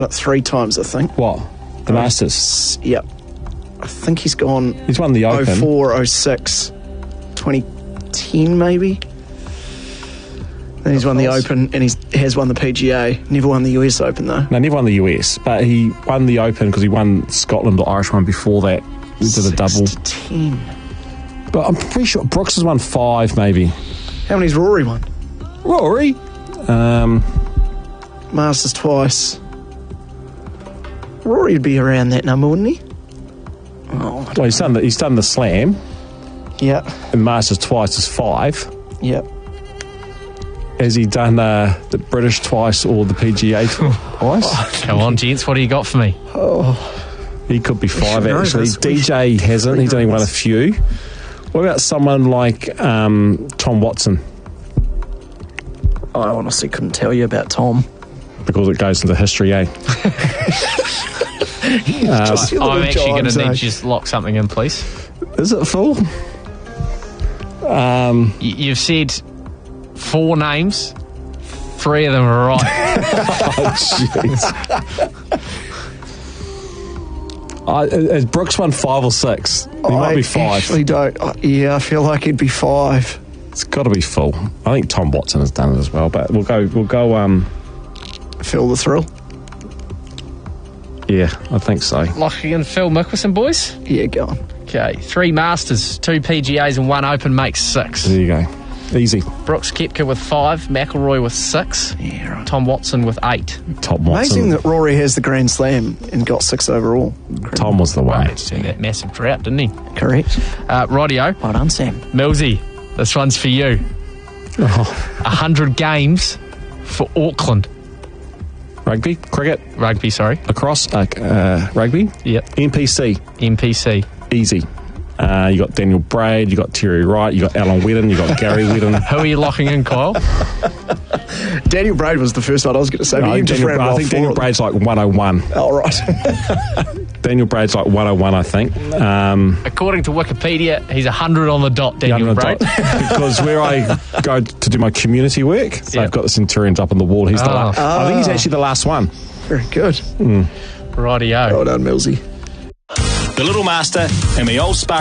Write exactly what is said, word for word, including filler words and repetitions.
But three times, I think. What? The Masters? Yep. I think he's gone. He's won the Open. oh four, oh six, twenty ten maybe. Then he's won the Open and he has won the P G A. Never won the U S Open though. No, never won the U S, but he won the Open because he won Scotland or Irish one before that. He did a double. Six to ten. But I'm pretty sure Brooks has won five, maybe. How many's Rory won? Rory? Um, Masters twice. Rory would be around that number, wouldn't he? Oh, well, he's done the, he's done the Slam. yeah. And Masters twice is five. Yep. Has he done uh, the British twice or the P G A twice? Come on, gents, what do you got for me? He could be five, should know actually. this. We D J should- hasn't. we He's only know won a this. few. What about someone like um, Tom Watson? I honestly couldn't tell you about Tom. Because it goes into history, eh? Just your I'm little actually going jibes, to need eh? you to just lock something in, please. Is it full? Um, Y- You've said four names. Three of them are right. oh, jeez. I, is Brooks won five or six? He might I be five. actually don't. uh, Yeah, I feel like he'd be five. It's got to be full. I think Tom Watson has done it as well, but we'll go. We'll go. Um, Feel the thrill. yeah, I think so. Locking in Phil Mickelson, boys. Yeah, go on. Okay, three Masters, two P G As and one Open makes six. There you go. Easy. Brooks Koepka with five, McIlroy with six, Yeah, right. Tom Watson with eight. Tom Watson. Amazing that Rory has the Grand Slam and got six overall. Tom was the one. Right, seen that massive drought, didn't he? Correct. Uh, Rightio, Well done, Sam. Millsy, this one's for you. Oh, one hundred games for Auckland. rugby, cricket, Rugby, sorry. lacrosse, uh, uh, rugby, Yep, N P C, N P C. easy. Uh, you got Daniel Braid, you got Terry Wright, you got Alan Whedon, you got Gary Whedon. Who are you locking in, Kyle? Daniel Braid was the first one I was going to say, No, but I you think just Daniel, ran I off think four Daniel of them. Braid's like one oh one. Oh, right. Daniel Braid's like one oh one, I think. Um, According to Wikipedia, he's one hundred on the dot, Daniel young Braid. adult. Because where I go to do my community work, so Yeah. I've got the Centurions up on the wall. He's the Oh. last. I think he's actually the last one. Very good. Rightio. Well done, Millsy. The Little Master and the Old Sparrow